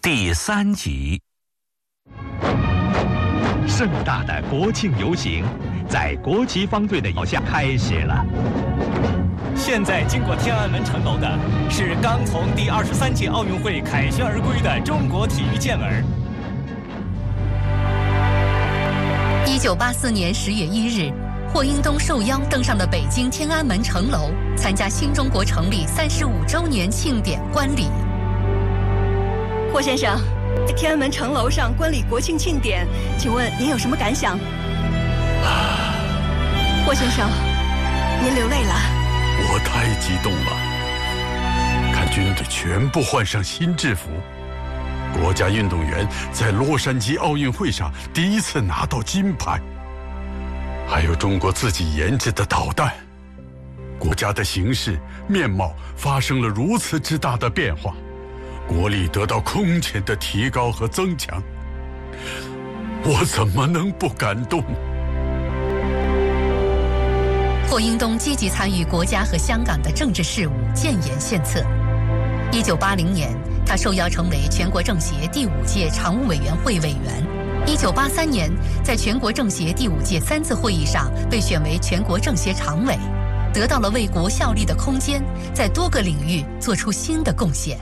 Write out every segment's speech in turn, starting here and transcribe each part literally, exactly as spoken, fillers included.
第三集。 盛大的国庆游行在国旗方队的引导下开始了。 现在经过天安门城楼的是刚从第二十三届奥运会凯旋而归的中国体育健儿。 一九八四年十月一日，霍英东受邀登上了北京天安门城楼，参加新中国成立三十五周年庆典观礼。 霍先生，在天安门城楼上观礼国庆庆典，请问您有什么感想？霍先生，您流泪了。 我太激动了，看军队全部换上新制服，国家运动员在洛杉矶奥运会上第一次拿到金牌，还有中国自己研制的导弹，国家的形势面貌发生了如此之大的变化，国力得到空前的提高和增强，我怎么能不感动？ 霍英东积极参与国家和香港的政治事务，建言献策。一九八零年，他受邀成为全国政协第五届常务委员会委员。一九八三年，在全国政协第五届三次会议上被选为全国政协常委，得到了为国效力的空间，在多个领域做出新的贡献。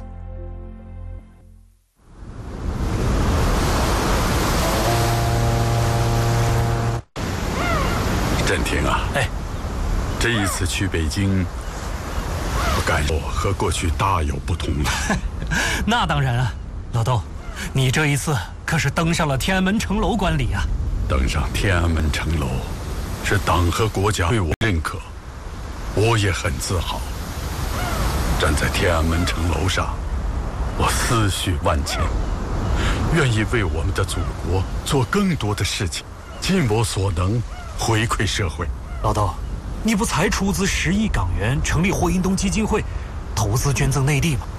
振廷啊， 哎， 这一次去北京，我感受和过去大有不同了。 那当然啊，老窦，你这一次可是登上了天安门城楼观礼啊！ 登上天安门城楼，是党和国家对我认可，我也很自豪。站在天安门城楼上，我思绪万千，愿意为我们的祖国做更多的事情，尽我所能回馈社会。 老窦，你不才出资十亿港元成立霍英东基金会，投资捐赠内地吗？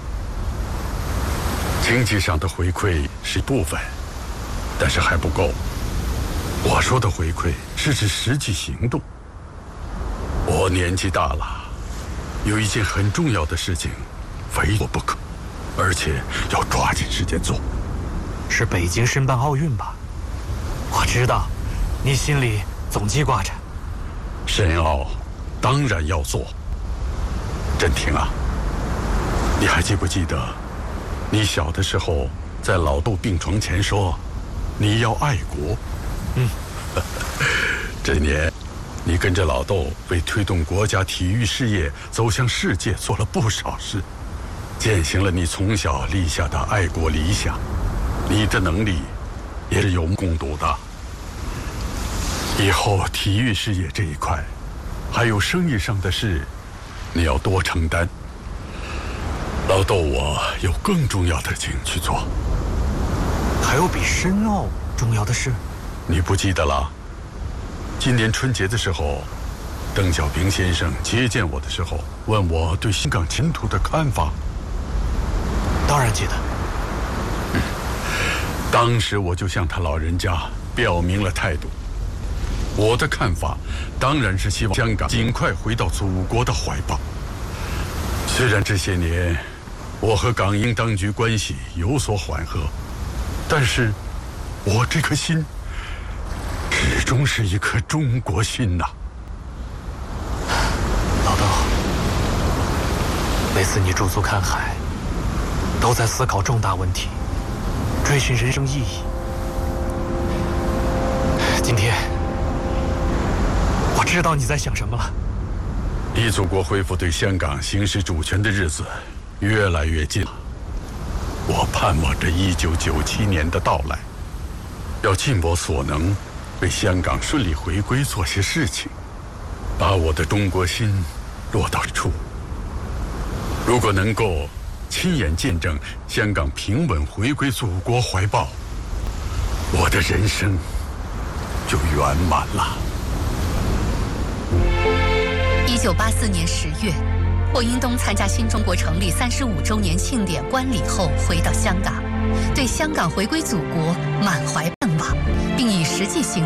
经济上的回馈是一部分，但是还不够。我说的回馈是指实际行动。我年纪大了，有一件很重要的事情非做不可，而且要抓紧时间做。 是北京申办奥运吧？我知道，你心里总记挂着。 申奥当然要做。振廷啊，你还记不记得你小的时候在老窦病床前说你要爱国？ 嗯。 这年你跟着老窦为推动国家体育事业走向世界做了不少事，践行了你从小立下的爱国理想。你的能力也是有目共睹的。以后体育事业这一块还有生意上的事，你要多承担。老窦我有更重要的事情去做。 还有比申奥重要的事？ 你不记得了？今年春节的时候，邓小平先生接见我的时候，问我对香港前途的看法。 当然记得。 嗯，当时我就向他老人家表明了态度。我的看法当然是希望香港尽快回到祖国的怀抱。虽然这些年我和港英当局关系有所缓和，但是我这颗心始终是一颗中国心呐。 老窦，每次你驻足看海，都在思考重大问题，追寻人生意义。今天我知道你在想什么了。 离祖国恢复对香港行使主权的日子越来越近了。我盼望着一九九七年的到来，要尽我所能为香港顺利回归做些事情，把我的中国心落到处。如果能够亲眼见证香港平稳回归祖国怀抱，我的人生就圆满了。 一九八四年十月，霍英东参加新中国成立三十五周年庆典观礼后，回到香港，对香港回归祖国满怀盼望，并以实际行